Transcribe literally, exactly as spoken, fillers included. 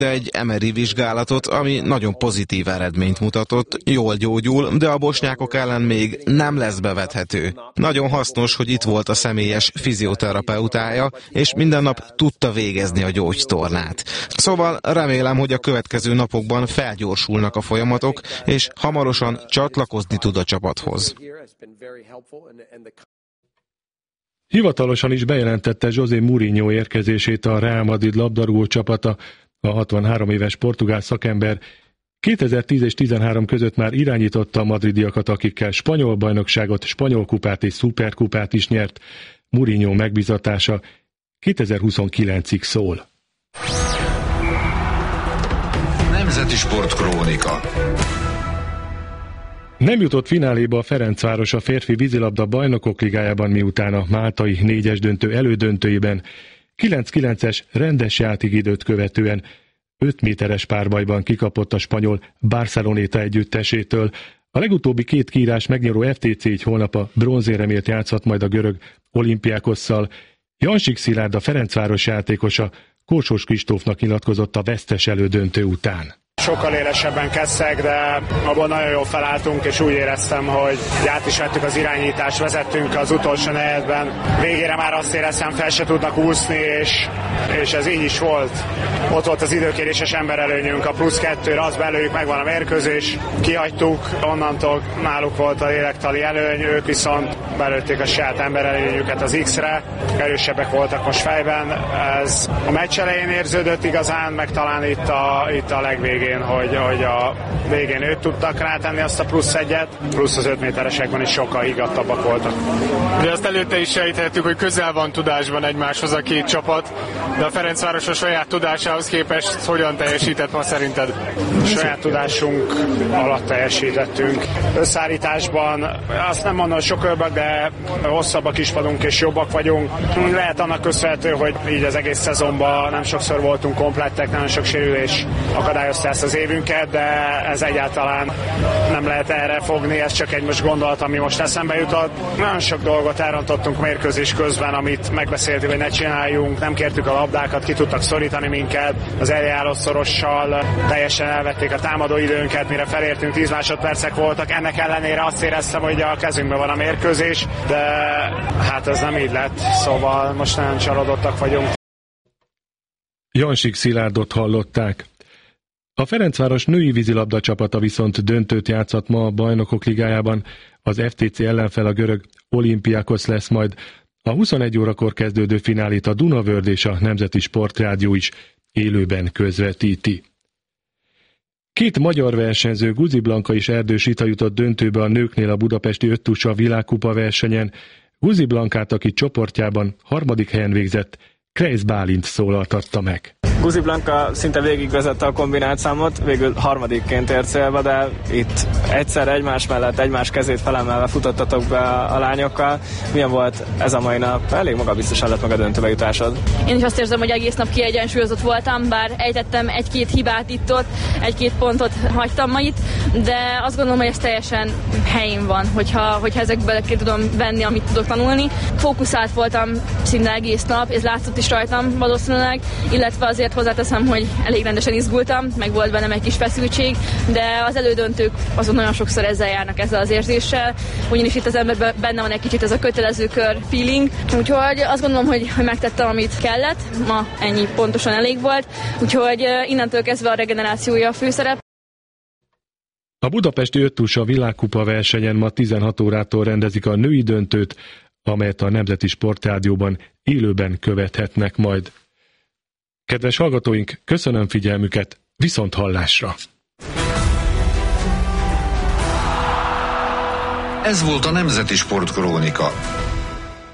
egy em er i vizsgálatot, ami nagyon pozitív eredményt mutatott, jól gyógyul, de a bosnyákok ellen még nem lesz bevethető. Nagyon hasznos, hogy itt volt a személyes fizioterapeutája, és minden nap tudta végezni a gyógytornát. Szóval remélem, hogy a következő napokban felgyorsulnak a folyamatok, és hamarosan csatlakozni tud a csapathoz. Hivatalosan is bejelentette José Mourinho érkezését a Real Madrid labdarúgó csapata. A hatvanhárom éves portugál szakember kétezer-tíz és tizenhárom között már irányította a madridiakat, akikkel spanyol bajnokságot, spanyol kupát és szuperkupát is nyert. Mourinho megbízatása kétezer-huszonkilencig szól. Nemzeti Sportkrónika. Nem jutott fináléba a Ferencváros a férfi vízilabda bajnokok ligájában, miután a máltai négyes döntő elődöntőjében kilenc kilences rendes játékidőt követően öt méteres párbajban kikapott a spanyol Barceloneta együttesétől. A legutóbbi két kiírás megnyeró ef té cé így holnap a bronzéremért játszhat majd a görög Olympiakosszal. Jansik Szilárd, a Ferencváros játékosa, Kósos Kristófnak nyilatkozott a vesztes elődöntő után. Sokkal élesebben kezdtek, de abban nagyon jól felálltunk, és úgy éreztem, hogy át is vettük az irányítást, vezettünk az utolsó negyedben. Végére már azt éreztem, fel se tudnak úszni, és, és ez így is volt. Ott volt az időkéréses emberelőnyünk, a plusz kettőre, az belőjük megvan a mérkőzés, kihagytuk, onnantól náluk volt a lélektali előny, ők viszont belőtték a saját emberelőnyüket az X-re, erősebbek voltak most fejben. Ez a meccs elején érződött igazán, meg talán itt a, itt a legvégén, hogy, hogy a végén őt tudtak rátenni azt a plusz egyet, plusz az öt méteresekben is sokkal higgadtabbak voltak. De azt előtte is sejtettük, hogy közel van tudásban egymáshoz a két csapat, de a Ferencváros a saját tudásához képest hogyan teljesített ma szerinted? A saját tudásunk alatt teljesítettünk. Összeállításban azt nem mondom, sok körbek, de hosszabbak is vagyunk és jobbak vagyunk. Lehet annak köszönhető, hogy így az egész szezonban nem sokszor voltunk komplettek, nagyon sok sérülés akadályozta ezt az évünket, de ez egyáltalán nem lehet erre fogni, ez csak egy most gondolat, ami most eszembe jutott. Nagyon sok dolgot elrontottunk mérkőzés közben, amit megbeszéltük, hogy ne csináljunk, nem kértük a labdákat, ki tudtak szorítani minket, az eljáró szorossal teljesen elvették a támadó időnket, mire felértünk, tíz másodpercek voltak, ennek ellenére azt éreztem, hogy a kezünkben van a mérkőzés, de hát ez nem így lett, szóval most nagyon csalódottak vagyunk. Jansik Szilárdot hallották. A Ferencváros női vízilabda csapata viszont döntőt játszhat ma a Bajnokok Ligájában. Az ef té cé ellenfel a görög Olympiakos lesz majd. A huszonegy órakor kezdődő finálét a Dunavörd és a Nemzeti Sportrádió is élőben közvetíti. Két magyar versenyző, Guzi Blanka és Erdős Rita jutott döntőbe a nőknél a budapesti öttusa világkupa versenyen. Guzi Blankát, aki csoportjában harmadik helyen végzett, Kreisz Bálint szólaltatta meg. Guzi Blanka szinte végigvezette a kombinált számot, végül harmadikként ért célba, de itt egyszer egymás mellett, egymás kezét felemelve futottatok be a lányokkal. Milyen volt ez a mai nap? Elég magabiztosan lett meg a döntőbe jutásod. Én is azt érzem, hogy egész nap kiegyensúlyozott voltam, bár ejtettem egy-két hibát itt-ott, egy-két pontot hagytam ma itt, de azt gondolom, hogy ez teljesen helyén van, hogyha, hogyha ezekből ki tudom venni, amit tudok tanulni. Fókuszált voltam szinte egész nap, ez látszott is rajtam valószínűleg, illetve azért hozzáteszem, hogy elég rendesen izgultam, meg volt bennem egy kis feszültség, de az elődöntők azon nagyon sokszor ezzel járnak, ezzel az érzéssel, ugyanis itt az emberben benne van egy kicsit ez a kötelező kör feeling, úgyhogy azt gondolom, hogy, hogy megtettem, amit kellett, ma ennyi pontosan elég volt, úgyhogy innentől kezdve a regenerációja a főszerep. A budapesti öttusa világkupa versenyen ma tizenhat órától rendezik a női döntőt, amelyet a Nemzeti Sportrádióban élőben követhetnek majd. Kedves hallgatóink, köszönöm figyelmüket, viszont hallásra! Ez volt a Nemzeti Sportkrónika.